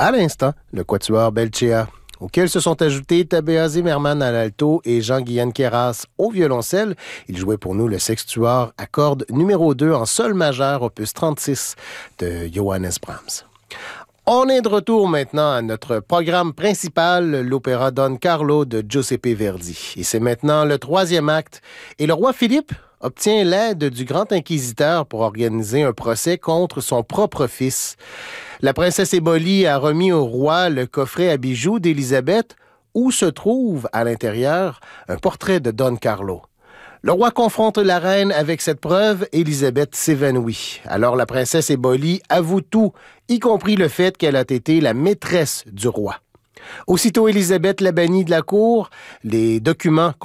À l'instant, le quatuor Belcea, auquel se sont ajoutés Tabea Zimmermann à l'alto et Jean-Guyen Queyras au violoncelle. Il jouait pour nous le sextuor à cordes numéro 2 en sol majeur, opus 36 de Johannes Brahms. On est de retour maintenant à notre programme principal, l'opéra Don Carlo de Giuseppe Verdi. Et c'est maintenant le 3e acte. Et le roi Philippe obtient l'aide du grand inquisiteur pour organiser un procès contre son propre fils. La princesse Éboli a remis au roi le coffret à bijoux d'Élisabeth où se trouve, à l'intérieur, un portrait de Don Carlo. Le roi confronte la reine avec cette preuve, Élisabeth s'évanouit. Alors la princesse Éboli avoue tout, y compris le fait qu'elle a été la maîtresse du roi. Aussitôt Élisabeth la bannit de la cour, les documents